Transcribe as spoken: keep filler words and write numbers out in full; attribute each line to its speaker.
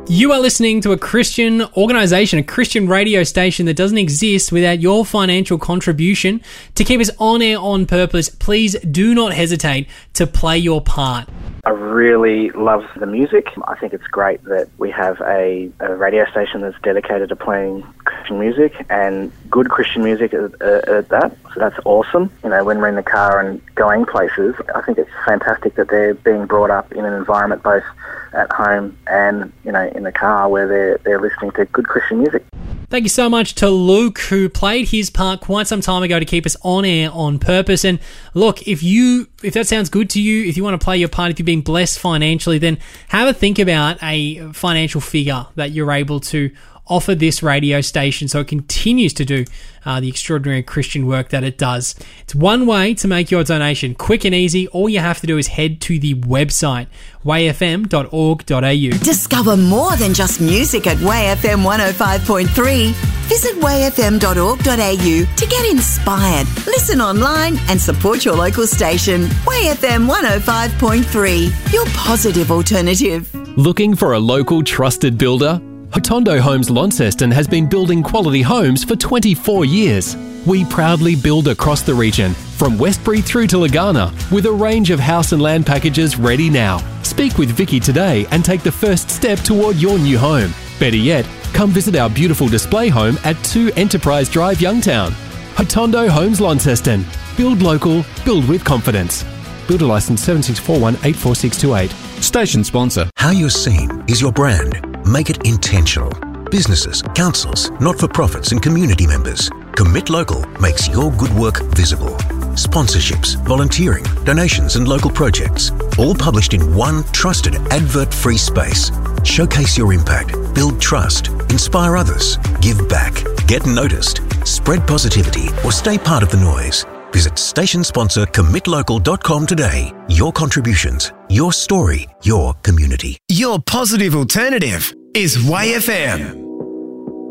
Speaker 1: You are listening to a Christian organisation, a Christian radio station that doesn't exist without your financial contribution. To keep us on air on purpose, please do not hesitate to play your part.
Speaker 2: I really love the music. I think it's great that we have a, a radio station that's dedicated to playing Christian music, and good Christian music at, at that. So that's awesome. You know, when we're in the car and going places, I think it's fantastic that they're being brought up in an environment both at home and, you know, in the car where they're, they're listening to good Christian music.
Speaker 1: Thank you so much to Luke, who played his part quite some time ago to keep us on air on purpose. And look, if you if that sounds good to you, if you want to play your part, if you're being blessed financially, then have a think about a financial figure that you're able to offer this radio station so it continues to do uh, the extraordinary Christian work that it does. It's one way to make your donation quick and easy. All you have to do is head to the website, way f m dot org dot a u.
Speaker 3: Discover more than just music at Way F M one oh five point three. Visit way f m dot org dot a u to get inspired, listen online and support your local station. Way F M one oh five point three, your positive alternative.
Speaker 4: Looking for a local trusted builder? Hotondo Homes Launceston has been building quality homes for twenty-four years. We proudly build across the region, from Westbury through to Lagana, with a range of house and land packages ready now. Speak with Vicky today and take the first step toward your new home. Better yet, come visit our beautiful display home at two Enterprise Drive, Youngtown. Hotondo Homes Launceston. Build local, build with confidence. Builder licence seven six four one eight four six two eight.
Speaker 5: Station sponsor.
Speaker 6: How you're seen is your brand. Make it intentional. Businesses, councils, not-for-profits and community members. Commit Local makes your good work visible. Sponsorships, volunteering, donations and local projects. All published in one trusted advert-free space. Showcase your impact, build trust, inspire others, give back, get noticed, spread positivity or stay part of the noise. Visit station sponsor commit local dot com today. Your contributions, your story, your community.
Speaker 7: Your positive alternative is Way F M.